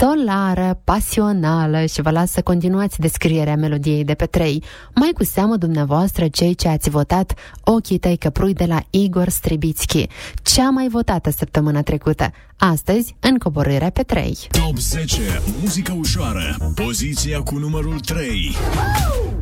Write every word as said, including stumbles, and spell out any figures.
solară, pasională și vă las să continuați descrierea melodiei de pe trei. Mai cu seamă dumneavoastră cei ce ați votat Ochii tăi căprui de la Igor Stribitski, cea mai votată săptămâna trecută. Astăzi, în coborârea pe trei. Top zece, muzică ușoară, poziția cu numărul trei.